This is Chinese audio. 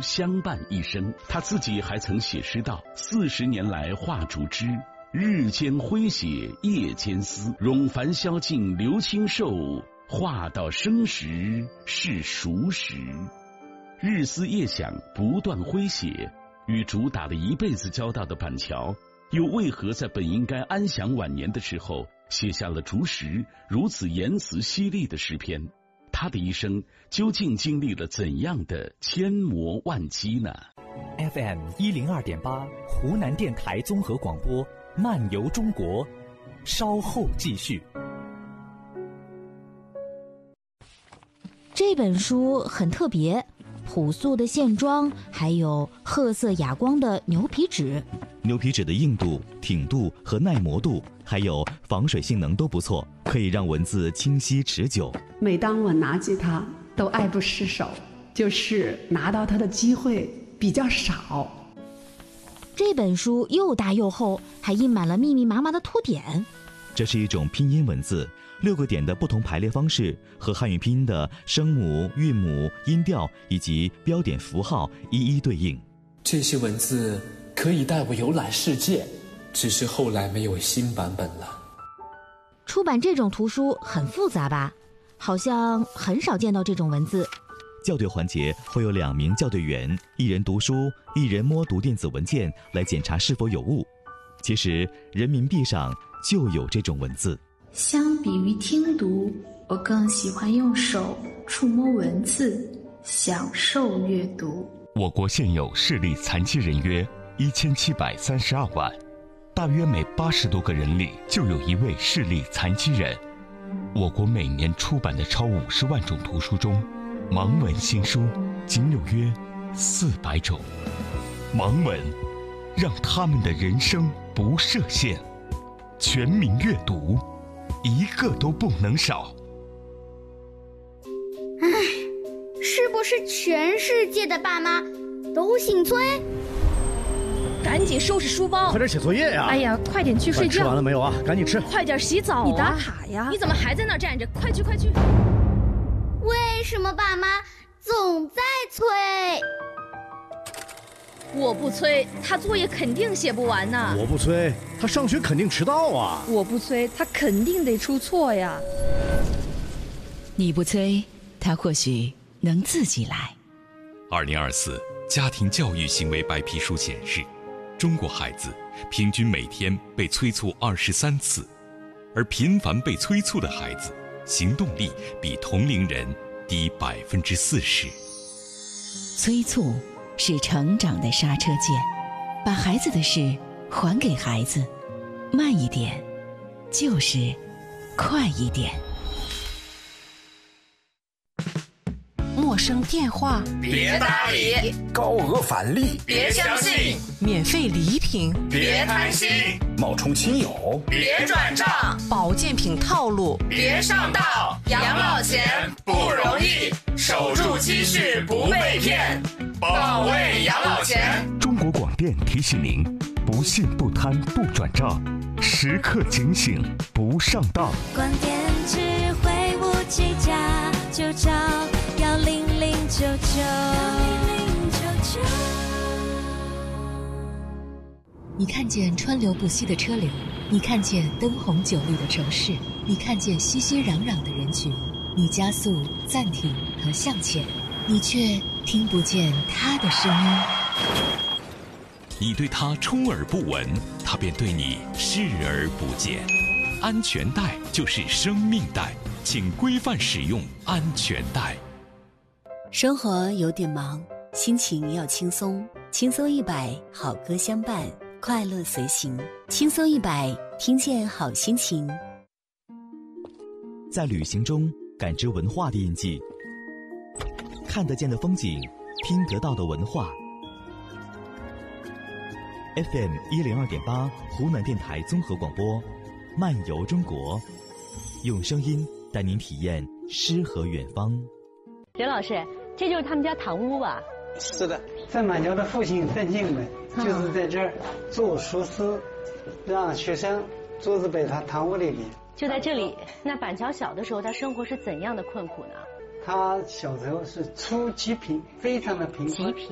相伴一生。他自己还曾写诗道：40年来画竹枝，日间挥写夜间思，冗繁宵尽留清瘦，画到生时是熟时。日思夜想，不断挥写，与竹打了一辈子交道的板桥，又为何在本应该安享晚年的时候，写下了竹石如此言辞犀利的诗篇？他的一生究竟经历了怎样的千磨万击呢？ FM 102.8湖南电台综合广播，漫游中国，稍后继续。 这本书很特别，朴素的线装，还有褐色哑光的牛皮纸。 牛皮纸的硬度、挺度和耐磨度，还有防水性能都不错，可以让文字清晰持久。 每当我拿起它，都爱不释手，就是拿到它的机会比较少。 这本书又大又厚，还印满了密密麻麻的图点。 这是一种拼音文字，6个点的不同排列方式和汉语拼音的声母、韵母、音调以及标点符号一一对应。 这些文字可以带我游览世界，只是后来没有新版本了。 出版这种图书很复杂吧？好像很少见到这种文字。 校对环节会有2名校对员，一人读书，一人摸读电子文件来检查是否有误。其实人民币上就有这种文字。 相比于听读，我更喜欢用手触摸文字，享受阅读。 我国现有视力残疾人约1732万，大约每80多个人里就有一位视力残疾人。我国每年出版的超50万种图书中，盲文新书仅有约400种。盲文让他们的人生不设限，全民阅读，一个都不能少。 唉，是不是全世界的爸妈都姓崔？ 赶紧收拾书包， 快点写作业呀！ 哎呀，快点去睡觉。 吃完了没有啊？赶紧吃。 快点洗澡啊！你打卡呀！你怎么还在那站着？快去快去！ 为什么爸妈总在催？ 我不催，他作业肯定写不完呢。 我不催，他上学肯定迟到啊。 我不催，他肯定得出错呀。 你不催，他或许能自己来。 2024家庭教育行为白皮书显示，中国孩子平均每天被催促23次，而频繁被催促的孩子，行动力比同龄人低40%。 催促是成长的刹车键，把孩子的事还给孩子，慢一点就是快一点。 陌生电话别搭理， 高额返利别相信， 免费礼品别贪心， 冒充亲友别转账， 保健品套路别上当。养老钱不容易，守住积蓄不被骗，保卫养老钱。 中国广电提醒您：不信不贪不转账，时刻警醒不上当。 广电智慧无计价，就找10099。 你看见川流不息的车流，你看见灯红酒绿的城市，你看见熙熙攘攘的人群，你加速、暂停和向前，你却听不见他的声音。 你对他充耳不闻，他便对你视而不见。安全带就是生命带，请规范使用安全带。 生活有点忙，心情要轻松，轻松100，好歌相伴，快乐随行。轻松100，听见好心情。 在旅行中感知文化的印记，看得见的风景，听得到的文化。FM 102.8湖南电台综合广播，漫游中国，用声音带您体验诗和远方。 刘老师，这就是他们家堂屋吧？ 是的，在满桥的复兴镇静门，就是在这儿做书司，让学生桌子摆他堂屋里面。 就在这里。那板桥小的时候，他生活是怎样的困苦呢？ 他小时候是初极贫，非常的贫困。